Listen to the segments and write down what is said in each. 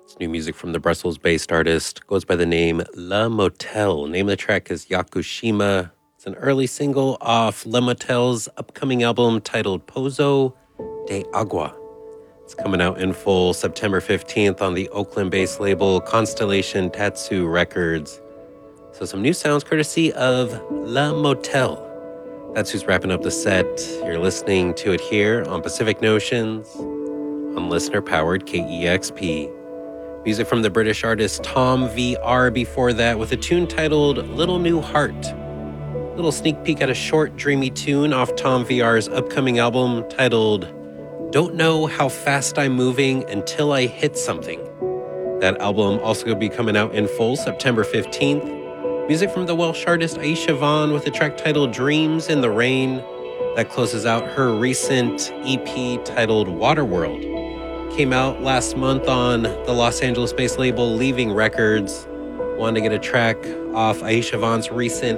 It's new music from the Brussels-based artist. Goes by the name La Motel. Name of the track is Yakushima. It's an early single off La Motel's upcoming album titled Pozo de Agua. It's coming out in full September 15th on the Oakland-based label Constellation Tatsu Records. So some new sounds courtesy of La Motel. That's who's wrapping up the set. You're listening to it here on Pacific Notions on listener-powered KEXP. Music from the British artist Tom VR before that with a tune titled Little New Heart. Little sneak peek at a short, dreamy tune off Tom VR's upcoming album titled Don't Know How Fast I'm Moving Until I Hit Something. That album also going to be coming out in full September 15th. Music from the Welsh artist Aisha Vaughn with a track titled Dreams in the Rain. That closes out her recent EP titled Waterworld. Came out last month on the Los Angeles-based label Leaving Records. Wanted to get a track off Aisha Vaughn's recent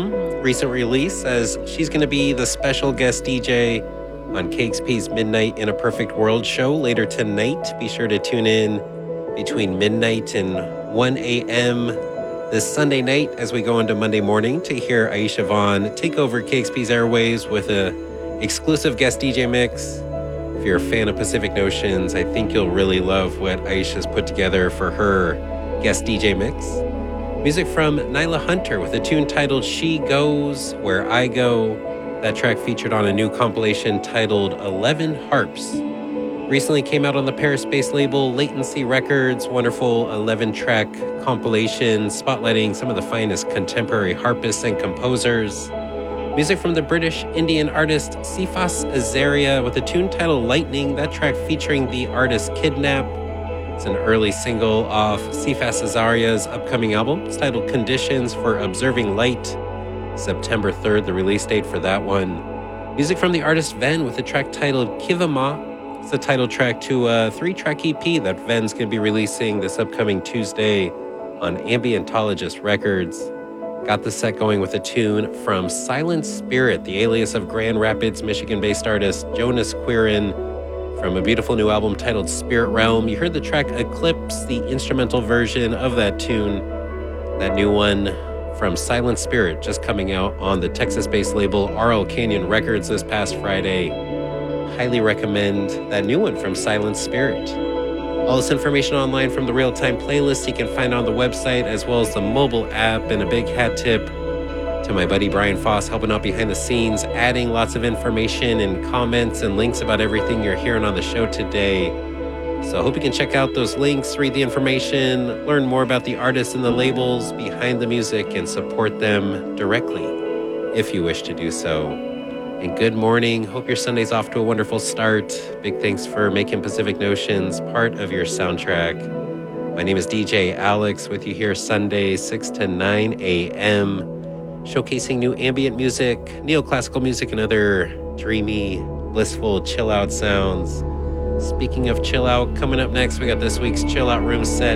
release, as she's going to be the special guest DJ on KEXP's Midnight in a Perfect World show later tonight. Be sure to tune in between midnight and 1 a.m. this Sunday night as we go into Monday morning to hear Aisha Vaughn take over KEXP's airwaves with an exclusive guest DJ mix. If you're a fan of Pacific Notions, I think you'll really love what Aisha's put together for her guest DJ mix. Music from Nyla Hunter with a tune titled She Goes Where I Go. That track featured on a new compilation titled 11 Harps. Recently came out on the Paris-based label Latency Records. Wonderful 11-track compilation spotlighting some of the finest contemporary harpists and composers. Music from the British Indian artist Cephas Azaria with a tune titled Lightning. That track featuring the artist Kidnap. It's an early single off Cephas Azaria's upcoming album. It's titled Conditions for Observing Light. September 3rd, the release date for that one. Music from the artist Ven with a track titled Kivama. It's the title track to a 3-track EP that Ven's going to be releasing this upcoming Tuesday on Ambientologist Records. Got the set going with a tune from Silent Spirit, the alias of Grand Rapids, Michigan-based artist Jonas Quirin, from a beautiful new album titled Spirit Realm. You heard the track Eclipse, the instrumental version of that tune. That new one from Silent Spirit just coming out on the Texas-based label RL Canyon Records this past Friday. Highly recommend that new one from Silent Spirit. All this information online from the real-time playlist you can find on the website, as well as the mobile app. And a big hat tip to my buddy Brian Foss, helping out behind the scenes, adding lots of information and comments and links about everything you're hearing on the show today. So I hope you can check out those links, read the information, learn more about the artists and the labels behind the music, and support them directly if you wish to do so. And good morning. Hope your Sunday's off to a wonderful start. Big thanks for making Pacific Notions part of your soundtrack. My name is DJ Alex with you here Sunday, 6 to 9 a.m., showcasing new ambient music, neoclassical music, and other dreamy, blissful chill-out sounds. Speaking of chill-out, coming up next, we got this week's chill-out room set.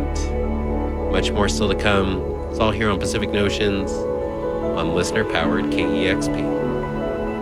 Much more still to come. It's all here on Pacific Notions on listener-powered KEXP.